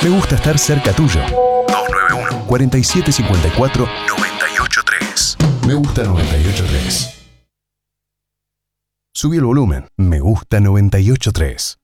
Me gusta estar cerca tuyo. 291-4754-983. Me gusta 98.3. Subí el volumen. Me gusta 98.3.